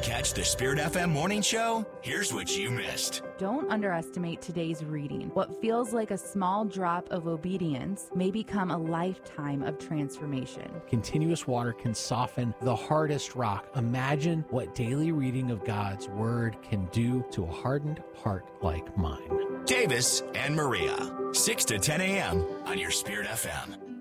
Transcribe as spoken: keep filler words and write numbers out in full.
catch the Spirit F M morning show? Here's what you missed. Don't underestimate today's reading. What feels like a small drop of obedience may become a lifetime of transformation. Continuous water can soften the hardest rock. Imagine what daily reading of God's Word can do to a hardened heart like mine. Davis and Maria, six to ten a.m. on your Spirit F M.